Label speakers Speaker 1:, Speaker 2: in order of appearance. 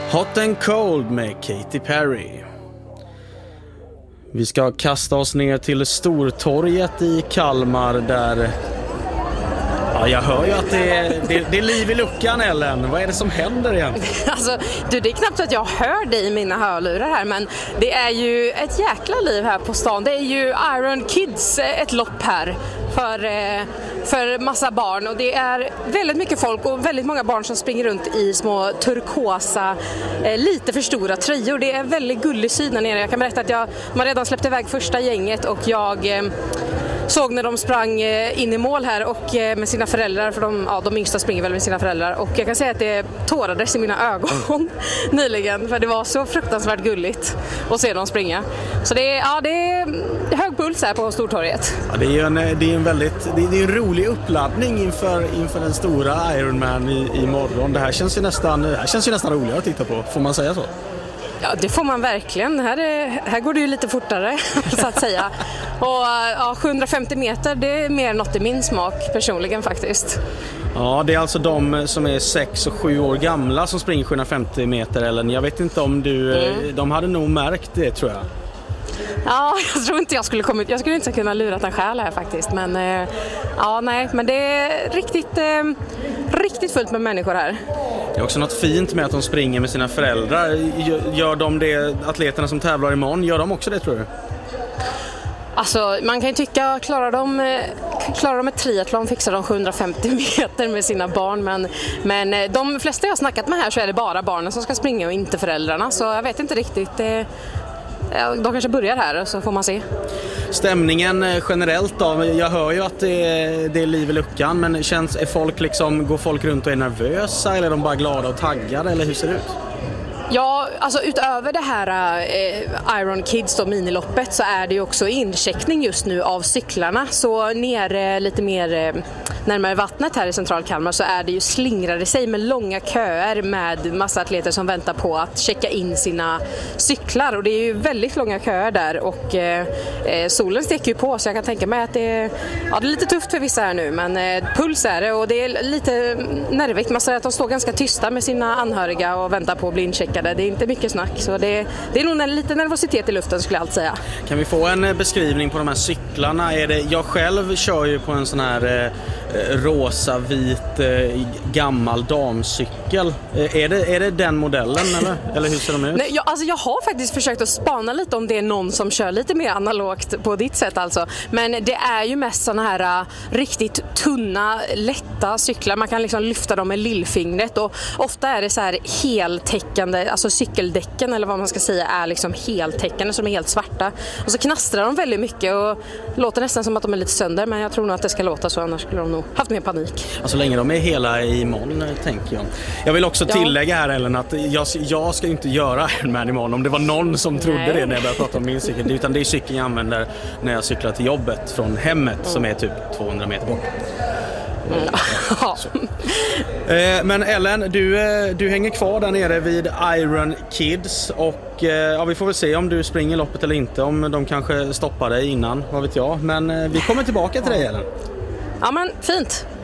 Speaker 1: Hot and Cold med Katy Perry. Vi ska kasta oss ner till Stortorget i Kalmar där... Ja, jag hör ju att det är liv i luckan, Ellen. Vad är det som händer egentligen?
Speaker 2: Alltså, det är knappt att jag hör dig i mina hörlurar här, men det är ju ett jäkla liv här på stan. Det är ju Iron Kids, ett lopp här för massa barn, och det är väldigt mycket folk och väldigt många barn som springer runt i små turkosa, lite för stora tröjor. Det är väldigt gullig syn där nere. Jag kan berätta att man redan släppte iväg första gänget, och jag såg när de sprang in i mål här och med sina föräldrar, för de yngsta springer väl med sina föräldrar, och jag kan säga att det tårades i mina ögon nyligen, för det var så fruktansvärt gulligt att se dem springa. Så det är hög puls här på Stortorget. Ja,
Speaker 1: det är en rolig uppladdning inför den stora Ironman i morgon. Det här känns ju nästan roligare att titta på, får man säga så?
Speaker 2: Ja, det får man verkligen. Här går det ju lite fortare, så att säga. Och 750 meter, det är mer något i min smak personligen faktiskt.
Speaker 1: Ja, det är alltså de som är 6 och 7 år gamla som springer 750 meter, eller jag vet inte om de hade nog märkt det, tror jag.
Speaker 2: Ja, jag tror inte jag skulle inte kunna lura en själ här faktiskt, men men det är riktigt fullt med människor här.
Speaker 1: Det är också något fint med att de springer med sina föräldrar. Gör de det, atleterna som tävlar imorgon, gör de också det, tror du?
Speaker 2: Alltså, man kan ju tycka, klarar de ett triathlon, fixar de 750 meter med sina barn, men de flesta jag har snackat med här, så är det bara barnen som ska springa och inte föräldrarna, så jag vet inte riktigt. De kanske börjar här, så får man se.
Speaker 1: Stämningen generellt då, jag hör ju att det är liv i luckan, men går folk runt och är nervösa, eller är de bara glada och taggade, eller hur ser det ut?
Speaker 2: Ja, alltså utöver det här Iron Kids då, miniloppet, så är det ju också incheckning just nu av cyklarna. Så nere lite mer närmare vattnet här i central Kalmar, så är det ju slingrade sig med långa köer med massa atleter som väntar på att checka in sina cyklar, och det är ju väldigt långa köer där, och solen steker ju på, så jag kan tänka mig att det är lite tufft för vissa här nu, men puls är det, och det är lite nervigt. Man säger att de står ganska tysta med sina anhöriga och väntar på att bli incheckade. Det är inte mycket snack, så det är nog lite nervositet i luften, skulle jag allt säga. Kan
Speaker 1: vi få en beskrivning på de här cyklarna? Jag själv kör ju på en sån här rosa-vit gammal damcykel. Är det den modellen, eller hur ser de ut?
Speaker 2: Nej, jag har faktiskt försökt att spana lite om det är någon som kör lite mer analogt på ditt sätt alltså. Men det är ju mest såna här riktigt tunna, lätta cyklar. Man kan liksom lyfta dem med lillfingret, och ofta är det så här heltäckande, alltså cykeldäcken eller vad man ska säga är liksom heltäckande, så de är helt svarta. Och så knastrar de väldigt mycket och låter nästan som att de är lite sönder, men jag tror nog att det ska låta så, annars skulle de nog haft mer panik.
Speaker 1: Så länge de är hela imorgon, tänker jag. Jag vill också tillägga här, Ellen, att jag ska inte göra Ironman imorgon, om det var någon som trodde det när jag började prata om min cykel. Utan det är cykeln jag använder när jag cyklar till jobbet från hemmet, som är typ 200 meter bort. Men Ellen, du hänger kvar där nere vid Iron Kids, och vi får väl se om du springer loppet eller inte, om de kanske stoppar dig innan, vad vet jag. Men vi kommer tillbaka till dig, Ellen.
Speaker 2: Ja, men fint.